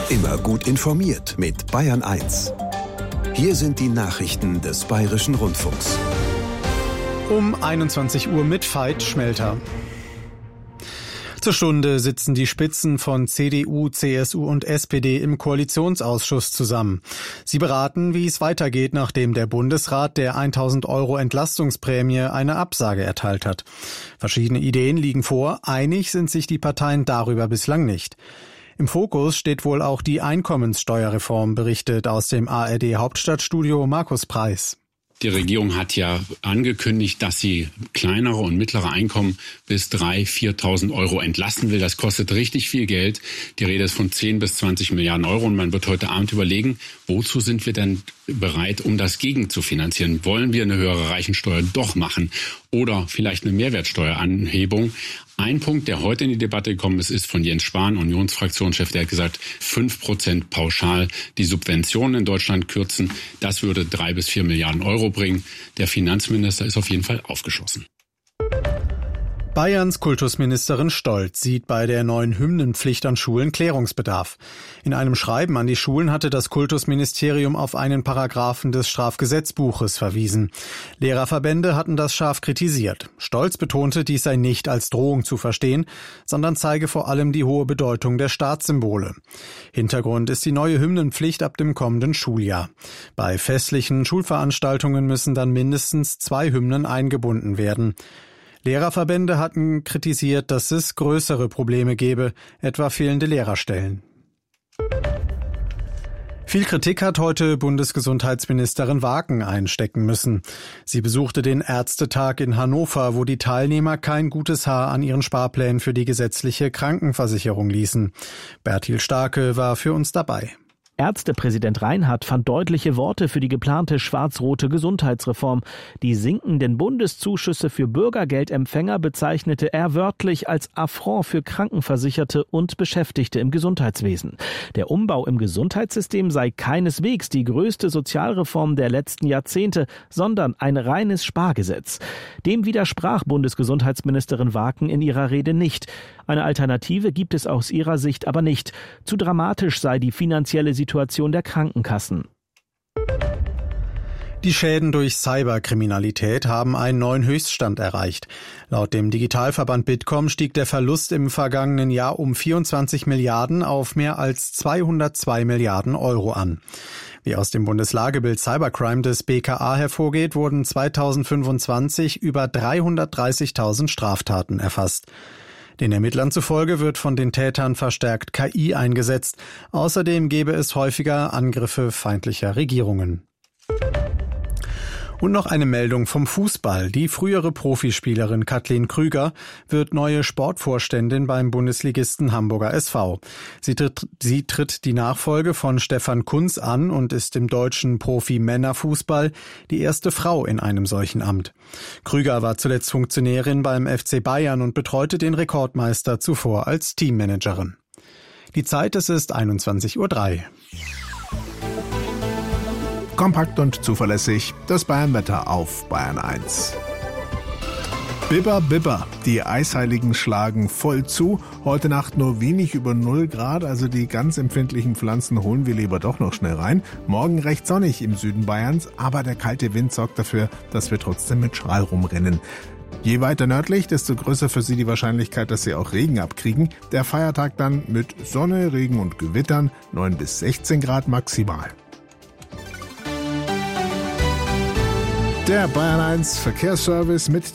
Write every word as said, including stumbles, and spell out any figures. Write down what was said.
Immer gut informiert mit Bayern eins. Hier sind die Nachrichten des Bayerischen Rundfunks. Um einundzwanzig Uhr mit Veit Schmelter. Zur Stunde sitzen die Spitzen von C D U, C S U und S P D im Koalitionsausschuss zusammen. Sie beraten, wie es weitergeht, nachdem der Bundesrat der tausend Euro Entlastungsprämie eine Absage erteilt hat. Verschiedene Ideen liegen vor, einig sind sich die Parteien darüber bislang nicht. Im Fokus steht wohl auch die Einkommenssteuerreform, berichtet aus dem A R D Hauptstadtstudio Markus Preis. Die Regierung hat ja angekündigt, dass sie kleinere und mittlere Einkommen bis dreitausend, viertausend Euro entlasten will. Das kostet richtig viel Geld. Die Rede ist von zehn bis zwanzig Milliarden Euro. Und man wird heute Abend überlegen, wozu sind wir denn bereit, um das gegen zu finanzieren? Wollen wir eine höhere Reichensteuer doch machen oder vielleicht eine Mehrwertsteueranhebung? Ein Punkt, der heute in die Debatte gekommen ist, ist von Jens Spahn, Unionsfraktionschef, der hat gesagt, fünf Prozent pauschal die Subventionen in Deutschland kürzen. Das würde drei bis vier Milliarden Euro bringen. Der Finanzminister ist auf jeden Fall aufgeschlossen. Bayerns Kultusministerin Stolz sieht bei der neuen Hymnenpflicht an Schulen Klärungsbedarf. In einem Schreiben an die Schulen hatte das Kultusministerium auf einen Paragraphen des Strafgesetzbuches verwiesen. Lehrerverbände hatten das scharf kritisiert. Stolz betonte, dies sei nicht als Drohung zu verstehen, sondern zeige vor allem die hohe Bedeutung der Staatssymbole. Hintergrund ist die neue Hymnenpflicht ab dem kommenden Schuljahr. Bei festlichen Schulveranstaltungen müssen dann mindestens zwei Hymnen eingebunden werden. Lehrerverbände hatten kritisiert, dass es größere Probleme gebe, etwa fehlende Lehrerstellen. Viel Kritik hat heute Bundesgesundheitsministerin Waken einstecken müssen. Sie besuchte den Ärztetag in Hannover, wo die Teilnehmer kein gutes Haar an ihren Sparplänen für die gesetzliche Krankenversicherung ließen. Bertil Starke war für uns dabei. Ärztepräsident Reinhardt fand deutliche Worte für die geplante schwarz-rote Gesundheitsreform. Die sinkenden Bundeszuschüsse für Bürgergeldempfänger bezeichnete er wörtlich als Affront für Krankenversicherte und Beschäftigte im Gesundheitswesen. Der Umbau im Gesundheitssystem sei keineswegs die größte Sozialreform der letzten Jahrzehnte, sondern ein reines Spargesetz. Dem widersprach Bundesgesundheitsministerin Waken in ihrer Rede nicht. Eine Alternative gibt es aus ihrer Sicht aber nicht. Zu dramatisch sei die finanzielle Situation der Krankenkassen. Die Schäden durch Cyberkriminalität haben einen neuen Höchststand erreicht. Laut dem Digitalverband Bitkom stieg der Verlust im vergangenen Jahr um vierundzwanzig Milliarden auf mehr als zweihundertzwei Milliarden Euro an. Wie aus dem Bundeslagebild Cybercrime des B K A hervorgeht, wurden zweitausendfünfundzwanzig über dreihundertdreißigtausend Straftaten erfasst. Den Ermittlern zufolge wird von den Tätern verstärkt K I eingesetzt. Außerdem gäbe es häufiger Angriffe feindlicher Regierungen. Und noch eine Meldung vom Fußball. Die frühere Profispielerin Kathleen Krüger wird neue Sportvorständin beim Bundesligisten Hamburger S V. Sie tritt, sie tritt die Nachfolge von Stefan Kuntz an und ist im deutschen Profi-Männerfußball die erste Frau in einem solchen Amt. Krüger war zuletzt Funktionärin beim F C Bayern und betreute den Rekordmeister zuvor als Teammanagerin. Die Zeit, es ist einundzwanzig Uhr drei. Kompakt und zuverlässig, das Bayernwetter auf Bayern eins. Bibber, Bibber, die Eisheiligen schlagen voll zu. Heute Nacht nur wenig über null Grad, also die ganz empfindlichen Pflanzen holen wir lieber doch noch schnell rein. Morgen recht sonnig im Süden Bayerns, aber der kalte Wind sorgt dafür, dass wir trotzdem mit Schal rumrennen. Je weiter nördlich, desto größer für Sie die Wahrscheinlichkeit, dass Sie auch Regen abkriegen. Der Feiertag dann mit Sonne, Regen und Gewittern, neun bis sechzehn Grad maximal. Der Bayern eins Verkehrsservice mit